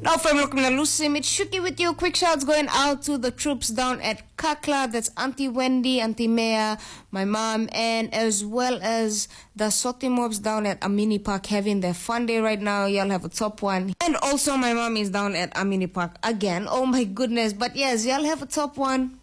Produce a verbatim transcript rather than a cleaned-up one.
Now, family, welcome to Lucy Shuki with you. Quick shouts going out to the troops down at Kakla. That's Auntie Wendy, Auntie Maya, my mom, and as well as the Soti mobs down at Amini Park having their fun day right now. Y'all have a top one. And also my mom is down at Amini Park again. Oh my goodness. But yes, y'all have a top one.